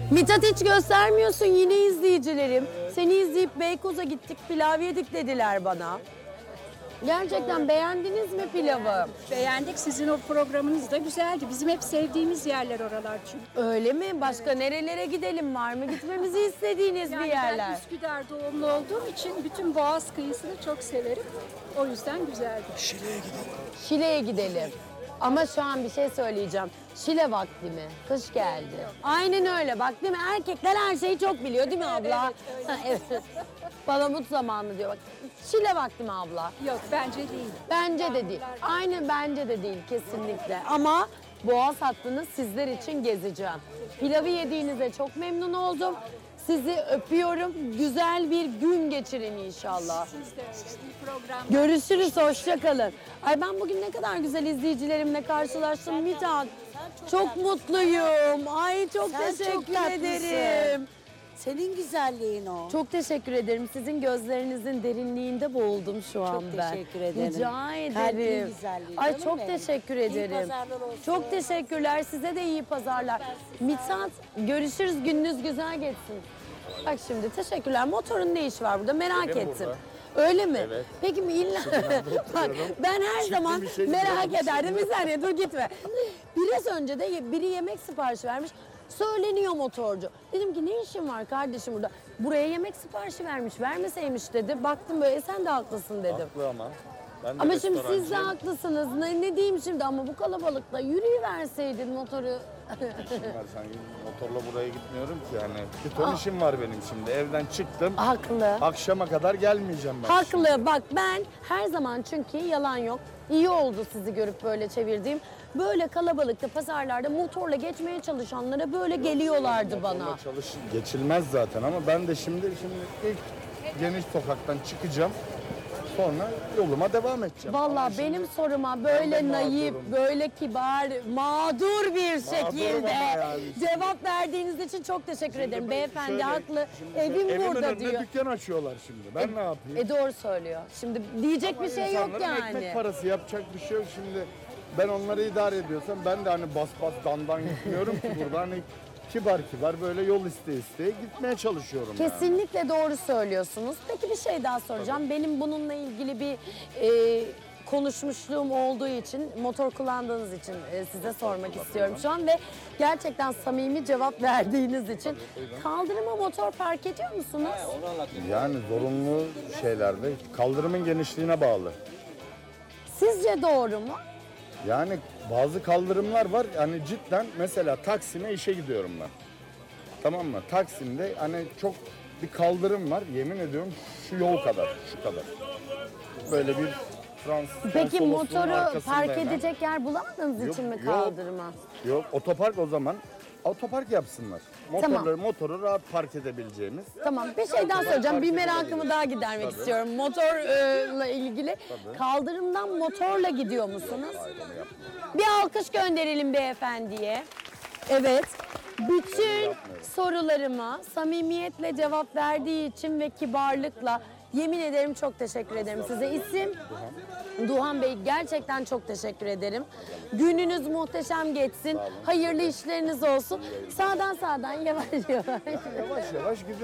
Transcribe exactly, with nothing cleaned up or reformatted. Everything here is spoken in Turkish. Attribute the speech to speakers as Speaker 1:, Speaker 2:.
Speaker 1: Mithat hiç göstermiyorsun yine izleyicilerim. Seni izleyip Beykoz'a gittik pilav yedik dediler bana. Gerçekten beğendiniz mi pilavı?
Speaker 2: Beğendik. Sizin o programınız da güzeldi. Bizim hep sevdiğimiz yerler oralar çünkü.
Speaker 1: Öyle mi? Başka nerelere gidelim, var mı gitmemizi istediğiniz
Speaker 2: Yani
Speaker 1: bir
Speaker 2: ben
Speaker 1: yerler?
Speaker 2: Üsküdar doğumlu olduğum için bütün Boğaz kıyısını çok severim. O yüzden güzeldi.
Speaker 1: Şile'ye gidelim. Ama şu an bir şey söyleyeceğim. Şile vakti mi? Kış geldi. Aynen öyle bak değil mi? Erkekler her şeyi çok biliyor değil mi abla?
Speaker 2: Evet,
Speaker 1: Ha, evet. Palamut zamanı diyor bak. Şile vakti mi abla?
Speaker 2: Yok bence değil.
Speaker 1: Bence de değil. Aynen bence de değil kesinlikle. Ama Boğaz hattını sizler için gezeceğim. Pilavı yediğinize çok memnun oldum. Sizi öpüyorum. Güzel bir gün geçirin inşallah.
Speaker 2: Siz de öyle. Bir program.
Speaker 1: Görüşürüz, hoşça kalın. Ay ben bugün ne kadar güzel izleyicilerimle karşılaştım Mithat. Çok mutluyum. Ay çok
Speaker 3: Sen çok
Speaker 1: teşekkür
Speaker 3: tatlısın.
Speaker 1: ederim.
Speaker 3: Senin güzelliğin o.
Speaker 1: Çok teşekkür ederim. Sizin gözlerinizin derinliğinde boğuldum şu an ben.
Speaker 3: teşekkür ederim.
Speaker 1: Rica
Speaker 3: Kalbin
Speaker 1: ederim.
Speaker 3: güzelliği,
Speaker 1: Ay
Speaker 3: canım
Speaker 1: çok
Speaker 3: benim.
Speaker 1: teşekkür
Speaker 3: İyi
Speaker 1: ederim.
Speaker 3: pazarlar olsun.
Speaker 1: Çok teşekkürler. Size de iyi pazarlar. Mithat görüşürüz. Gününüz güzel geçsin. Bak şimdi teşekkürler. Motorun ne işi var burada merak
Speaker 4: Benim
Speaker 1: ettim.
Speaker 4: burada.
Speaker 1: Öyle mi?
Speaker 4: Evet.
Speaker 1: Peki mi illa... Bak ben her zaman
Speaker 4: bir şey
Speaker 1: merak
Speaker 4: diyeceğim.
Speaker 1: ederdim. Bir saniye dur gitme. Biraz önce de ye- biri yemek siparişi vermiş. Söyleniyor motorcu. Dedim ki ne işin var kardeşim burada? Buraya yemek siparişi vermiş. Vermeseymiş dedi. Baktım böyle sen de haklısın dedim.
Speaker 4: Haklı ama. Ben de
Speaker 1: Ama şimdi siz de
Speaker 4: restorancıyım.
Speaker 1: haklısınız. Ne, ne diyeyim şimdi ama bu kalabalıkta yürüyüverseydin motoru.
Speaker 4: İşim var sanki motorla buraya gitmiyorum ki yani. Bir ton işim var benim şimdi. Evden çıktım.
Speaker 1: Haklı.
Speaker 4: Akşama kadar gelmeyeceğim ben.
Speaker 1: Haklı. Bak ben her zaman çünkü yalan yok. İyi oldu sizi görüp böyle çevirdiğim. Böyle kalabalıkta pazarlarda motorla geçmeye çalışanlara böyle geliyorlardı bana.
Speaker 4: Motorla çalış geçilmez zaten ama ben de şimdi şimdi ilk geniş sokaktan çıkacağım. Sonra yoluma devam edeceğim. Ama
Speaker 1: Vallahi
Speaker 4: şimdi
Speaker 1: benim soruma
Speaker 4: ben
Speaker 1: böyle
Speaker 4: de
Speaker 1: naif,
Speaker 4: mağdurum.
Speaker 1: böyle kibar, mağdur bir şekilde
Speaker 4: ama yani.
Speaker 1: cevap verdiğiniz için çok teşekkür
Speaker 4: Şimdi
Speaker 1: ederim.
Speaker 4: ben
Speaker 1: Beyefendi
Speaker 4: şöyle-
Speaker 1: haklı.
Speaker 4: şimdi
Speaker 1: Evim
Speaker 4: evimin
Speaker 1: burada
Speaker 4: önüne
Speaker 1: diyor.
Speaker 4: dükkan açıyorlar şimdi. Ben ne yapayım?
Speaker 1: E doğru söylüyor. Şimdi diyecek
Speaker 4: Ama
Speaker 1: bir şey yok
Speaker 4: insanların
Speaker 1: yani.
Speaker 4: ekmek parası yapacak bir şey yok şimdi. Ben onları idare ediyorsam ben de hani bas bas dandan gitmiyorum ki burada hani kibar kibar böyle yol isteye isteye gitmeye çalışıyorum yani.
Speaker 1: Kesinlikle doğru söylüyorsunuz. Peki bir şey daha soracağım. Benim bununla ilgili bir e, konuşmuşluğum olduğu için, motor kullandığınız için e, size sormak istiyorum şu an ve gerçekten samimi cevap verdiğiniz için. Kaldırıma motor park ediyor musunuz?
Speaker 4: Yani zorunlu şeylerde kaldırımın genişliğine bağlı.
Speaker 1: Sizce doğru mu?
Speaker 4: Yani bazı kaldırımlar var hani cidden mesela Taksim'e işe gidiyorum ben. Tamam mı? Taksim'de hani çok bir kaldırım var yemin ediyorum şu yol kadar şu kadar. Böyle bir Fransız
Speaker 1: Peki
Speaker 4: konsolosluğunun
Speaker 1: motoru
Speaker 4: arkasında
Speaker 1: park
Speaker 4: hemen.
Speaker 1: edecek yer bulamadığınız
Speaker 4: Yok,
Speaker 1: için mi
Speaker 4: yok.
Speaker 1: kaldırıma?
Speaker 4: Yok otopark o zaman otopark yapsınlar. Motorları motoru rahat park edebileceğimiz.
Speaker 1: Tamam bir şey daha soracağım. Bir
Speaker 4: Park
Speaker 1: merakımı
Speaker 4: edebiliriz.
Speaker 1: daha gidermek
Speaker 4: Tabii.
Speaker 1: istiyorum. Motorla ilgili. Kaldırımdan motorla gidiyor musunuz? Bir alkış gönderelim beyefendiye. Evet. Bütün sorularıma samimiyetle cevap verdiği için ve kibarlıkla yemin ederim çok teşekkür ederim size. İsim? Duhan Bey gerçekten çok teşekkür ederim. Gününüz muhteşem geçsin. Hayırlı işleriniz olsun. Sağdan sağdan yavaş yavaş.
Speaker 4: Yavaş yavaş gidiyor.